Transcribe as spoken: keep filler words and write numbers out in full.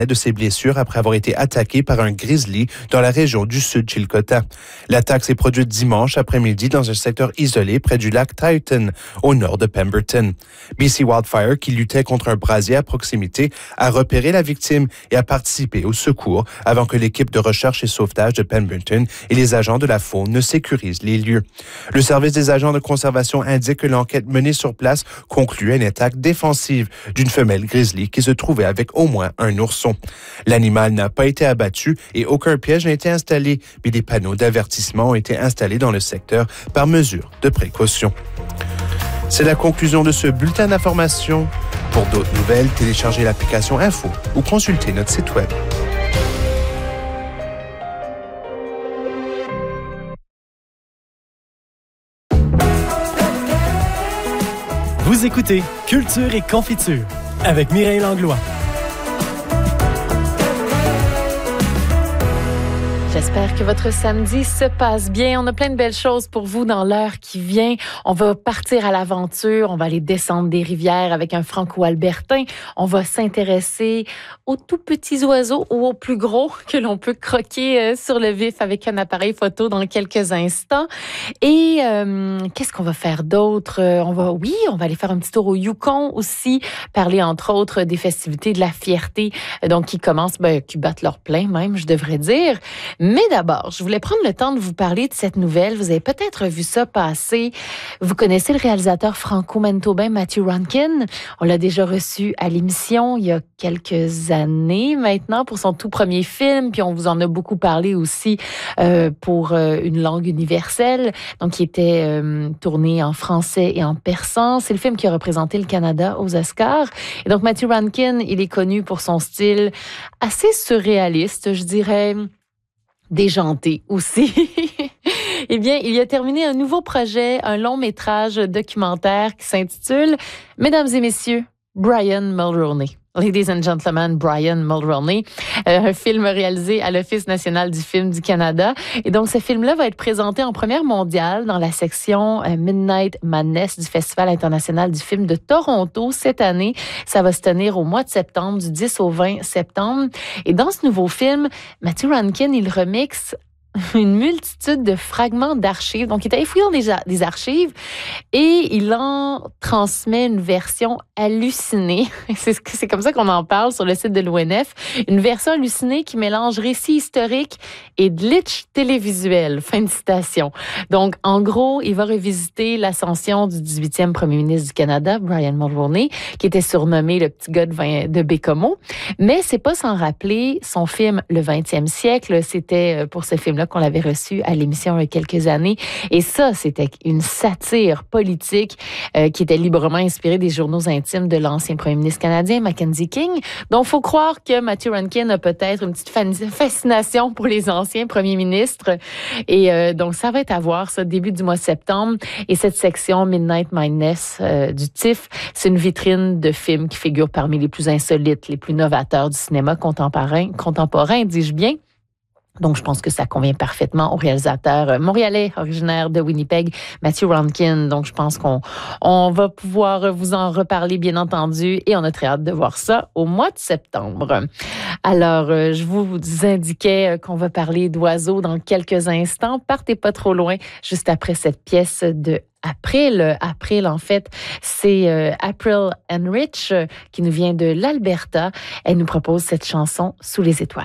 de ses blessures après avoir été attaqué par un grizzly dans la région du sud Chilcota. L'attaque s'est produite dimanche après-midi dans un secteur isolé près du lac Titan, au nord de Pemberton. B C Wildfire, qui luttait contre un brasier à proximité, a repéré la victime et a participé au secours avant que l'équipe de recherche et sauvetage de Pemberton et les agents de la faune ne sécurisent les lieux. Le service des agents de conservation indique que l'enquête menée sur place conclut à une attaque défensive d'une femelle grizzly qui se trouvait avec au moins un ourson. L'animal n'a pas été abattu et aucun piège n'a été installé, mais des panneaux d'avertissement ont été installés dans le secteur par mesure de précaution. C'est la conclusion de ce bulletin d'information. Pour d'autres nouvelles, téléchargez l'application Info ou consultez notre site Web. Vous écoutez Culture et Confiture avec Mireille Langlois. J'espère que votre samedi se passe bien. On a plein de belles choses pour vous dans l'heure qui vient. On va partir à l'aventure. On va aller descendre des rivières avec un franco-albertain. On va s'intéresser aux tout petits oiseaux ou aux plus gros que l'on peut croquer sur le vif avec un appareil photo dans quelques instants. Et euh, qu'est-ce qu'on va faire d'autre? On va, oui, on va aller faire un petit tour au Yukon aussi, parler entre autres des festivités de la fierté, donc qui commencent, ben, qui battent leur plein même, je devrais dire. Mais d'abord, je voulais prendre le temps de vous parler de cette nouvelle. Vous avez peut-être vu ça passer. Vous connaissez le réalisateur franco-manitobain Matthew Rankin. On l'a déjà reçu à l'émission il y a quelques années maintenant pour son tout premier film. Puis on vous en a beaucoup parlé aussi euh, pour euh, une langue universelle, donc qui était euh, tourné en français et en persan. C'est le film qui a représenté le Canada aux Oscars. Et donc Matthew Rankin, il est connu pour son style assez surréaliste, je dirais. Déjanté aussi. Eh bien, il a terminé un nouveau projet, un long métrage documentaire qui s'intitule « Mesdames et messieurs, Brian Mulroney ». Ladies and Gentlemen, Brian Mulroney, euh, un film réalisé à l'Office national du film du Canada. Et donc, ce film-là va être présenté en première mondiale dans la section euh, Midnight Madness du Festival international du film de Toronto cette année. Ça va se tenir au mois de septembre, du dix au vingt septembre. Et dans ce nouveau film, Matthew Rankin, il remixe une multitude de fragments d'archives. Donc, il est allé fouiller dans des, des archives et il en transmet une version hallucinée. C'est, c'est comme ça qu'on en parle sur le site de l'O N F. Une version hallucinée qui mélange récit historique et glitch télévisuel. Fin de citation. Donc, en gros, il va revisiter l'ascension du dix-huitième premier ministre du Canada, Brian Mulroney, qui était surnommé le petit gars de, vingt, de Bécomo. Mais c'est pas sans rappeler son film Le vingtième siècle. C'était pour ce film qu'on l'avait reçu à l'émission il y a quelques années. Et ça, c'était une satire politique euh, qui était librement inspirée des journaux intimes de l'ancien premier ministre canadien, Mackenzie King. Donc, il faut croire que Matthew Rankin a peut-être une petite fascination pour les anciens premiers ministres. Et euh, donc, ça va être à voir, ça, début du mois de septembre. Et cette section Midnight Madness euh, du T I F F, c'est une vitrine de films qui figurent parmi les plus insolites, les plus novateurs du cinéma contemporain, contemporain dis-je bien. Donc, je pense que ça convient parfaitement au réalisateur montréalais, originaire de Winnipeg, Matthew Rankin. Donc, je pense qu'on on va pouvoir vous en reparler, bien entendu, et on a très hâte de voir ça au mois de septembre. Alors, je vous indiquais qu'on va parler d'oiseaux dans quelques instants. Partez pas trop loin, juste après cette pièce de April. April, en fait, c'est euh, April Enrich qui nous vient de l'Alberta. Elle nous propose cette chanson « Sous les étoiles ».